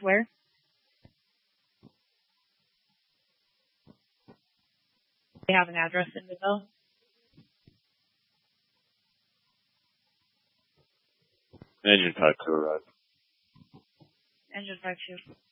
where? They have an address in Midvale. Engine 5 to arrive. Engine 5-2.